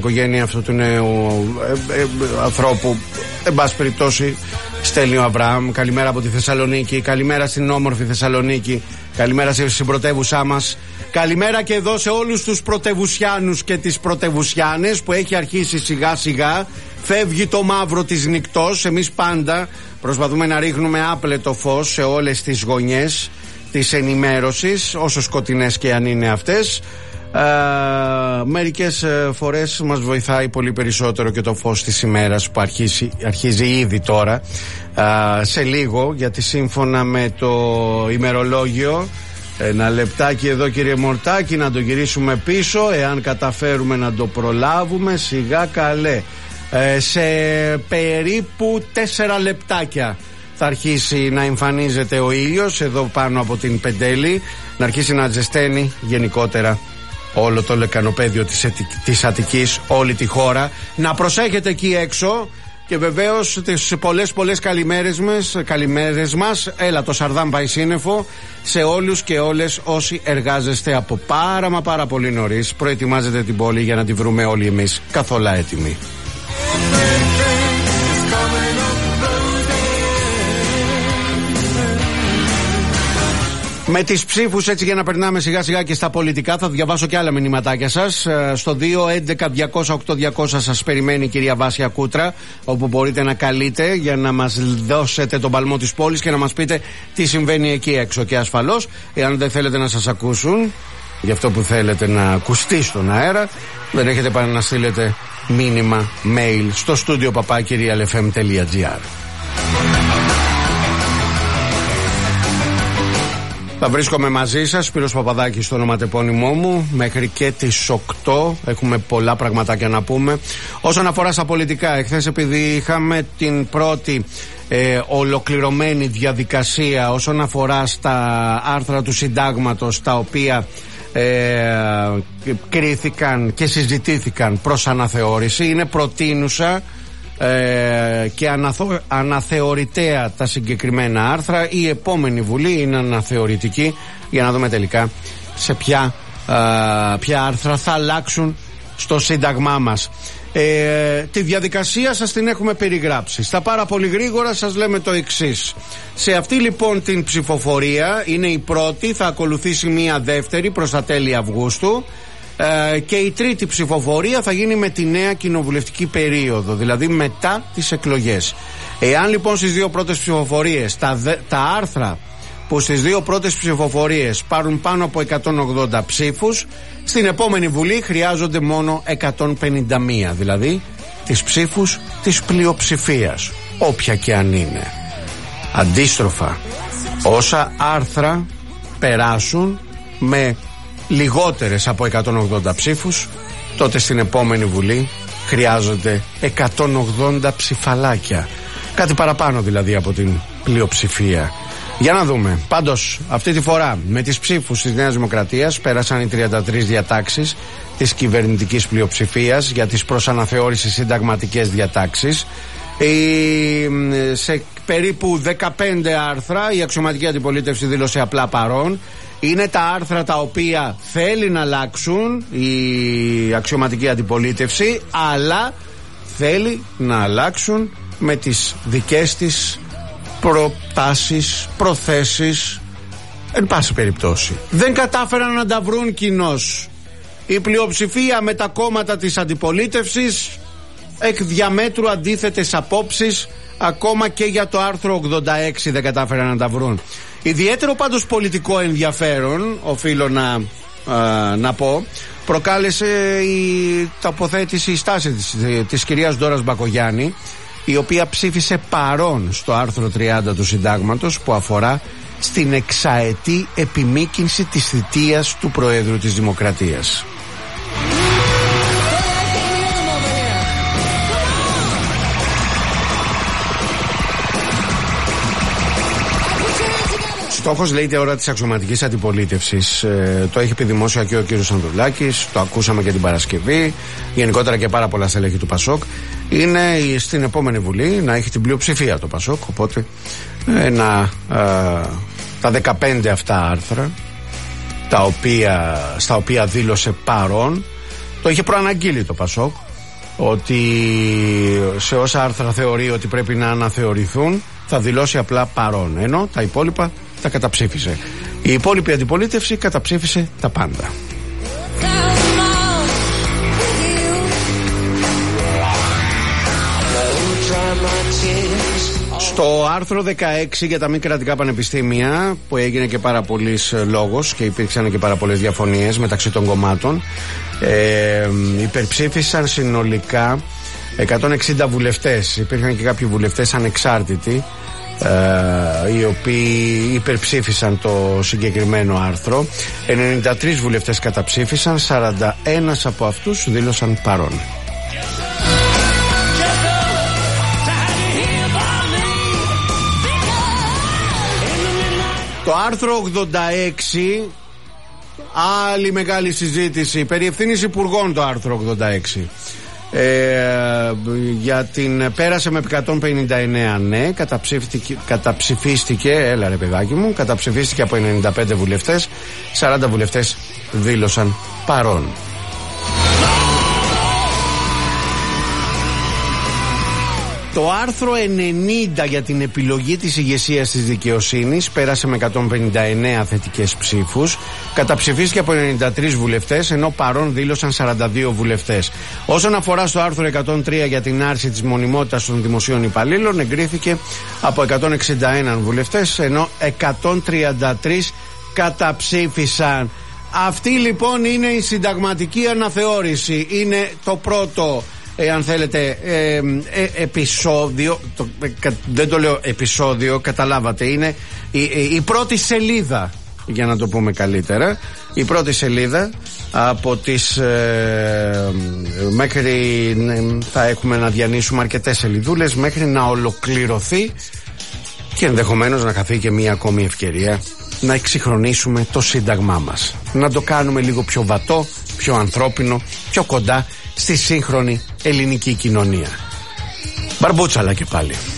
οικογένεια αυτού του νέου ανθρώπου, εν πάση περιπτώσει, στέλνει ο Αβραάμ. Καλημέρα από τη Θεσσαλονίκη. Καλημέρα στην όμορφη Θεσσαλονίκη. Καλημέρα στην πρωτεύουσά μας. Καλημέρα και εδώ σε όλους τους πρωτευουσιάνους και τις πρωτευουσιάνες που έχει αρχίσει σιγά σιγά. Φεύγει το μαύρο της νυκτός. Εμείς πάντα προσπαθούμε να ρίχνουμε άπλετο φως σε όλες τις γωνιές της ενημέρωσης, όσο σκοτεινές και αν είναι αυτές. Μερικές φορές μας βοηθάει πολύ περισσότερο και το φως της ημέρας που αρχίζει ήδη τώρα, σε λίγο, γιατί σύμφωνα με το ημερολόγιο, ένα λεπτάκι εδώ κύριε Μορτάκη, να το γυρίσουμε πίσω, εάν καταφέρουμε να το προλάβουμε, σιγά καλέ, σε περίπου 4 λεπτάκια θα αρχίσει να εμφανίζεται ο ήλιος εδώ πάνω από την Πεντέλη, να αρχίσει να ζεσταίνει γενικότερα όλο το λεκανοπέδιο της Αττικής, όλη τη χώρα. Να προσέχετε εκεί έξω και βεβαίως τις πολλές καλημέρες μας. Έλα το Σαρδάμ πάει σύννεφο σε όλους και όλες όσοι εργάζεστε από πάρα πολύ νωρίς. Προετοιμάζετε την πόλη για να τη βρούμε όλοι εμείς καθόλου έτοιμοι. Με τις ψήφους, έτσι, για να περνάμε σιγά σιγά και στα πολιτικά, θα διαβάσω και άλλα μηνυματάκια σας. Στο 2-11-200-8-200 σας περιμένει η κυρία Βάσια Κούτρα, όπου μπορείτε να καλείτε για να μας δώσετε τον παλμό της πόλης και να μας πείτε τι συμβαίνει εκεί έξω. Και ασφαλώς, εάν δεν θέλετε να σας ακούσουν, γι' αυτό που θέλετε να ακουστεί στον αέρα, δεν έχετε παρά να στείλετε μήνυμα mail στο studio papakirialfm.gr. Θα βρίσκομαι μαζί σας, Σπύρος Παπαδάκης στο ονοματεπώνυμό μου, μέχρι και τις 8. Έχουμε πολλά πραγματάκια να πούμε. Όσον αφορά στα πολιτικά, εχθές επειδή είχαμε την πρώτη ολοκληρωμένη διαδικασία όσον αφορά στα άρθρα του συντάγματος, τα οποία κρίθηκαν και συζητήθηκαν προς αναθεώρηση, είναι προτείνουσα και αναθεωρητέα τα συγκεκριμένα άρθρα. Η επόμενη Βουλή είναι αναθεωρητική, για να δούμε τελικά σε ποια άρθρα θα αλλάξουν στο σύνταγμά μας. Τη διαδικασία σας την έχουμε περιγράψει. Στα πάρα πολύ γρήγορα σας λέμε το εξής. Σε αυτή λοιπόν την ψηφοφορία, είναι η πρώτη, θα ακολουθήσει μία δεύτερη προς τα τέλη Αυγούστου, και η τρίτη ψηφοφορία θα γίνει με τη νέα κοινοβουλευτική περίοδο, δηλαδή μετά τις εκλογές. Εάν λοιπόν στις δύο πρώτες ψηφοφορίες τα άρθρα που στις δύο πρώτες ψηφοφορίες πάρουν πάνω από 180 ψήφους, στην επόμενη Βουλή χρειάζονται μόνο 151, δηλαδή τις ψήφους της πλειοψηφίας, όποια και αν είναι. Αντίστροφα, όσα άρθρα περάσουν με λιγότερες από 180 ψήφους, τότε στην επόμενη Βουλή χρειάζονται 180 ψηφαλάκια, κάτι παραπάνω δηλαδή από την πλειοψηφία. Για να δούμε. Πάντως αυτή τη φορά με τις ψήφους της Νέας Δημοκρατίας πέρασαν οι 33 διατάξεις της κυβερνητικής πλειοψηφίας για τις προς αναθεώρηση συνταγματικές διατάξεις. Σε περίπου 15 άρθρα η αξιωματική αντιπολίτευση δήλωσε απλά παρόν. Είναι τα άρθρα τα οποία θέλει να αλλάξουν η αξιωματική αντιπολίτευση, αλλά θέλει να αλλάξουν με τις δικές της προτάσεις, προθέσεις. Εν πάση περιπτώσει δεν κατάφεραν να τα βρουν κοινώς. Η πλειοψηφία με τα κόμματα της αντιπολίτευσης εκ διαμέτρου αντίθετες απόψεις, ακόμα και για το άρθρο 86 δεν κατάφεραν να τα βρουν. Ιδιαίτερο πάντως πολιτικό ενδιαφέρον, οφείλω να πω, προκάλεσε η τοποθέτηση, η στάση της κυρίας Ντόρας Μπακογιάννη, η οποία ψήφισε παρόν στο άρθρο 30 του συντάγματος που αφορά στην εξαετή επιμήκυνση της θητείας του Προέδρου της Δημοκρατίας. Στόχος, λέει, η ώρα της αξιωματικής αντιπολίτευσης. Το έχει πει δημόσια και ο κύριος Ανδρουλάκης, το ακούσαμε και την Παρασκευή, γενικότερα και πάρα πολλά στελέχη του Πασόκ. Είναι στην επόμενη Βουλή να έχει την πλειοψηφία το Πασόκ, οπότε τα 15 αυτά άρθρα στα οποία δήλωσε παρόν, το είχε προαναγγείλει το Πασόκ ότι σε όσα άρθρα θεωρεί ότι πρέπει να αναθεωρηθούν θα δηλώσει απλά παρόν, ενώ τα υπόλοιπα τα καταψήφισε. Η υπόλοιπη αντιπολίτευση καταψήφισε τα πάντα. Στο άρθρο 16 για τα μη κρατικά πανεπιστήμια, που έγινε και πάρα πολλής λόγος και υπήρξαν και πάρα πολλές διαφωνίες μεταξύ των κομμάτων, υπερψήφισαν συνολικά 160 βουλευτές. Υπήρχαν και κάποιοι βουλευτές ανεξάρτητοι, οι οποίοι υπερψήφισαν το συγκεκριμένο άρθρο. 93 βουλευτές καταψήφισαν, 41 από αυτούς δήλωσαν παρόν. Το άρθρο 86, άλλη μεγάλη συζήτηση, περί ευθύνης υπουργών το άρθρο 86. Για την πέρασε με 159 ναι, καταψηφίστηκε, έλα ρε παιδάκι μου, καταψηφίστηκε από 95 βουλευτές, 40 βουλευτές δήλωσαν παρόν. Το άρθρο 90 για την επιλογή της ηγεσίας της δικαιοσύνης πέρασε με 159 θετικές ψήφους, καταψηφίστηκε από 93 βουλευτές, ενώ παρόν δήλωσαν 42 βουλευτές. Όσον αφορά στο άρθρο 103 για την άρση της μονιμότητας των δημοσίων υπαλλήλων, εγκρίθηκε από 161 βουλευτές, ενώ 133 καταψήφισαν. Αυτή λοιπόν είναι η συνταγματική αναθεώρηση. Είναι το πρώτο, αν θέλετε, επεισόδιο, δεν το λέω επεισόδιο, καταλάβατε, είναι η πρώτη σελίδα, για να το πούμε καλύτερα, η πρώτη σελίδα από τις μέχρι θα έχουμε να διανύσουμε αρκετές σελιδούλες μέχρι να ολοκληρωθεί και ενδεχομένως να χαθεί και μία ακόμη ευκαιρία να εξυγχρονίσουμε το σύνταγμά μας, να το κάνουμε λίγο πιο βατό, πιο ανθρώπινο, πιο κοντά στη σύγχρονη ελληνική κοινωνία. Μπαρμπούτσαλα και πάλι.